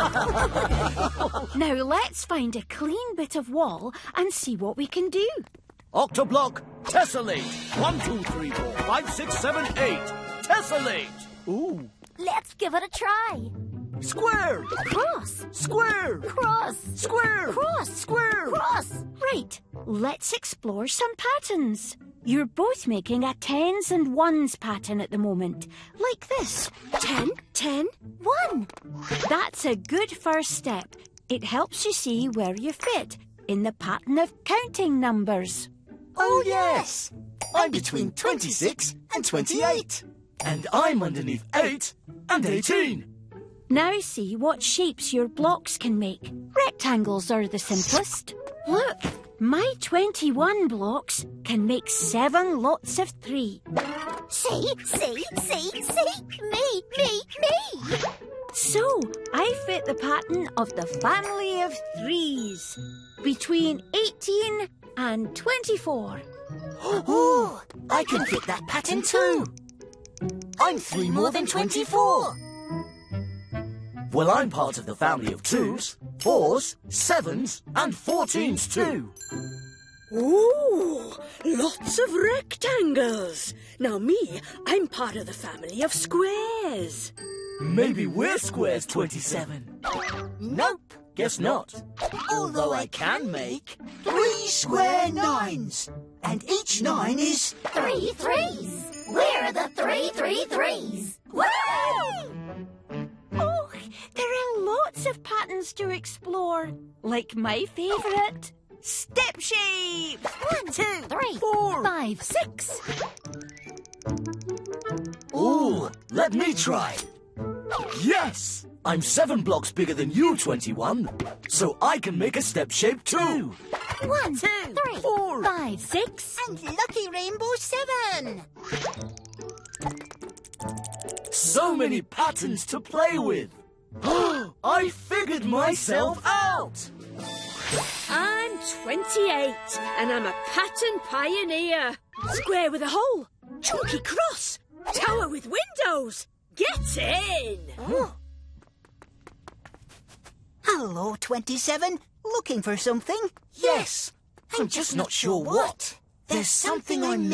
Now let's find a clean bit of wall and see what we can do. Octoblock, tessellate. 1, 2, 3, 4, 5, 6, 7, 8. Tessellate. Ooh. Let's give it a try. Square. Cross. Square. Cross. Square. Cross. Square. Cross. Right, let's explore some patterns. You're both making a tens and ones pattern at the moment, like this. 10, 10, 1. That's a good first step. It helps you see where you fit in the pattern of counting numbers. Oh, yes. I'm between 26 and 28. And I'm underneath 8 and 18. Now see what shapes your blocks can make. Rectangles are the simplest. Look, my 21 blocks can make 7 lots of 3. See. Me. So, I fit the pattern of the family of 3s. Between 18 and 24. Oh, I can fit that pattern too. I'm 3 more than 24. Well, I'm part of the family of 2s, 4s, 7s, and 14s too. Ooh, lots of rectangles. Now me, I'm part of the family of squares. Maybe we're squares 27. Nope. Guess not. Although I can make 3 square 9s. And each 9 is 3 threes. We're the 3 3s. Woo! Oh, there are lots of patterns to explore. Like my favourite, step shapes. 1, 2, 3, 4, 5, 6. Ooh, let me try. Yes! I'm 7 blocks bigger than you, 21. So I can make a step shape too. 1, 2, 3, 4, 5, 6. and lucky rainbow 7. So many patterns to play with. I figured myself out. I'm 28 and I'm a pattern pioneer. Square with a hole, chunky cross, tower with windows. Get in! Hello, 27. Looking for something? Yes. I'm just not sure what. There's something I'm